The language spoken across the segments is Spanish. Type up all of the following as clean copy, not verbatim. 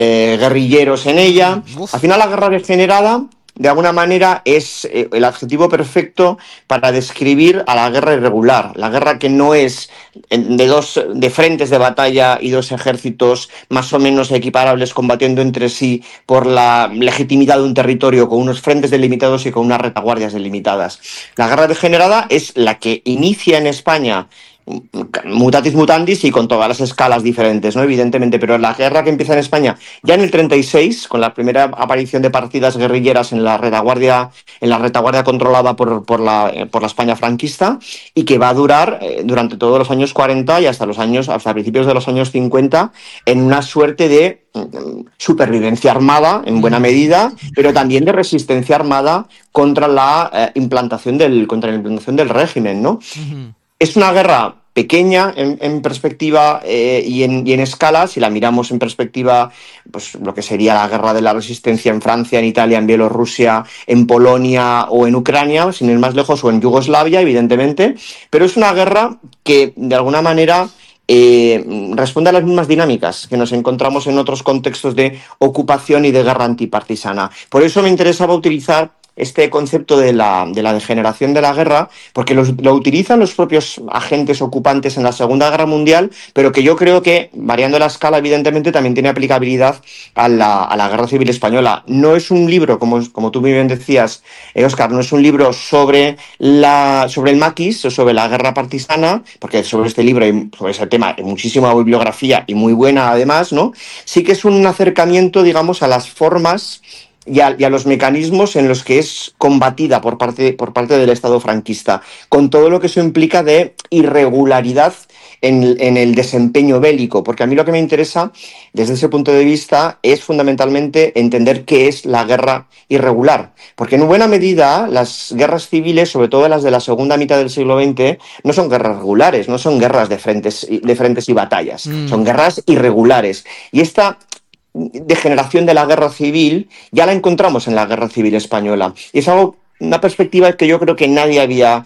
guerrilleros en ella. Al Uf. final la guerra degenerada, de alguna manera, es el adjetivo perfecto para describir a la guerra irregular, la guerra que no es de frentes de batalla y dos ejércitos más o menos equiparables combatiendo entre sí por la legitimidad de un territorio con unos frentes delimitados y con unas retaguardias delimitadas. La guerra degenerada es la que inicia en España mutatis mutandis y con todas las escalas diferentes, ¿no? Evidentemente, pero la guerra que empieza en España ya en el 36, con la primera aparición de partidas guerrilleras en la retaguardia controlada por la España franquista, y que va a durar durante todos los años 40 y hasta principios de los años 50 en una suerte de supervivencia armada en buena Ujú, medida, pero también de resistencia armada contra contra la implantación del régimen, ¿no? ujú. Es una guerra pequeña en perspectiva y en escala, si la miramos en perspectiva, pues lo que sería la guerra de la resistencia en Francia, en Italia, en Bielorrusia, en Polonia o en Ucrania, sin ir más lejos, o en Yugoslavia, evidentemente, pero es una guerra que de alguna manera responde a las mismas dinámicas que nos encontramos en otros contextos de ocupación y de guerra antipartisana. Por eso me interesaba utilizar este concepto de la degeneración de la guerra, porque lo utilizan los propios agentes ocupantes en la Segunda Guerra Mundial, pero que yo creo que, variando la escala, evidentemente, también tiene aplicabilidad a la Guerra Civil Española. No es un libro, como tú muy bien decías, Óscar, no es un libro sobre el maquis o sobre la guerra partisana, porque sobre este libro y sobre ese tema hay muchísima bibliografía y muy buena además, ¿no? Sí que es un acercamiento, digamos, a las formas y a los mecanismos en los que es combatida por parte del Estado franquista, con todo lo que eso implica de irregularidad en el desempeño bélico, porque a mí lo que me interesa desde ese punto de vista es fundamentalmente entender qué es la guerra irregular, porque en buena medida las guerras civiles, sobre todo las de la segunda mitad del siglo XX, no son guerras regulares, no son guerras de frentes y batallas, son Mm. guerras irregulares. Y esta degeneración de la guerra civil ya la encontramos en la guerra civil española. Y es una perspectiva que yo creo que nadie había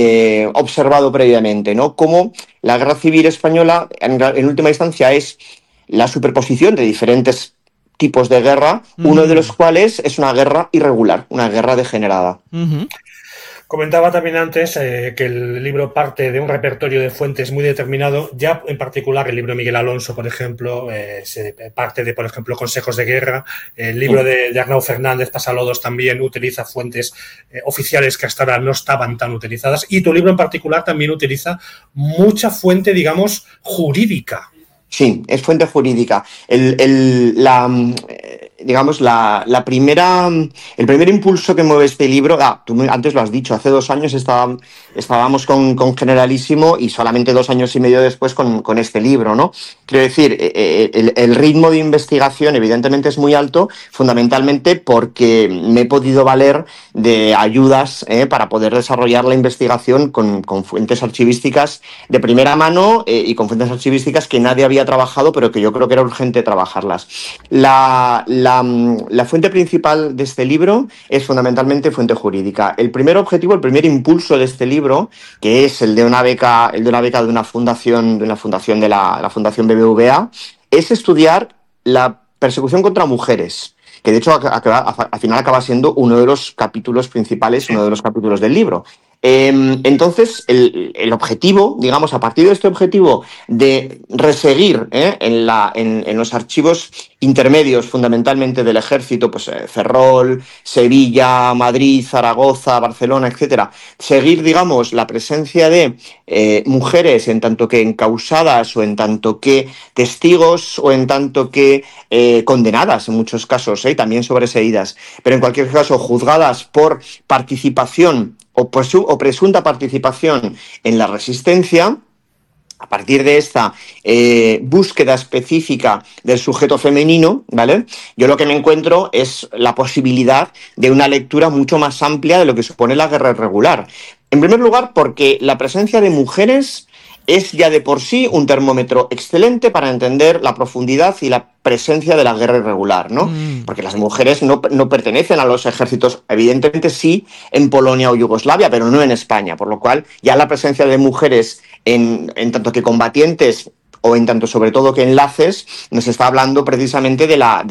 observado previamente, ¿no? Cómo la guerra civil española, en última instancia, es la superposición de diferentes tipos de guerra, uno de los Ujú, cuales es una guerra irregular, una guerra degenerada. ujú. Comentaba también antes que el libro parte de un repertorio de fuentes muy determinado. Ya en particular el libro de Miguel Alonso, por ejemplo, se parte de, por ejemplo, consejos de guerra. El libro de Arnau Fernández, Pasalodos, también utiliza fuentes oficiales que hasta ahora no estaban tan utilizadas. Y tu libro en particular también utiliza mucha fuente, digamos, jurídica. Sí, es fuente jurídica. Digamos, el primer impulso que mueve este libro, tú antes lo has dicho, hace 2 años estábamos con Generalísimo y solamente 2 años y medio después con este libro, ¿no? Quiero decir, el ritmo de investigación evidentemente es muy alto, fundamentalmente porque me he podido valer de ayudas para poder desarrollar la investigación con fuentes archivísticas de primera mano y con fuentes archivísticas que nadie había trabajado, pero que yo creo que era urgente trabajarlas. La fuente principal de este libro es fundamentalmente fuente jurídica. El primer objetivo, el primer impulso de este libro, que es el de una beca de una fundación de la Fundación BBVA, es estudiar la persecución contra mujeres, que de hecho al final acaba siendo uno de los capítulos principales, Sí. uno de los capítulos del libro. Entonces, el objetivo, digamos, a partir de este objetivo de reseguir en los archivos intermedios fundamentalmente del ejército, pues Ferrol, Sevilla, Madrid, Zaragoza, Barcelona, etcétera, seguir, digamos, la presencia de mujeres en tanto que encausadas o en tanto que testigos o en tanto que condenadas en muchos casos, también sobreseídas, pero en cualquier caso juzgadas por participación o presunta participación en la resistencia. A partir de esta búsqueda específica del sujeto femenino, ¿vale? Yo lo que me encuentro es la posibilidad de una lectura mucho más amplia de lo que supone la guerra irregular. En primer lugar, porque la presencia de mujeres es ya de por sí un termómetro excelente para entender la profundidad y la presencia de la guerra irregular, ¿no? Mm. Porque las mujeres no pertenecen a los ejércitos, evidentemente sí en Polonia o Yugoslavia, pero no en España, por lo cual ya la presencia de mujeres en tanto que combatientes o en tanto sobre todo que enlaces, nos está hablando precisamente de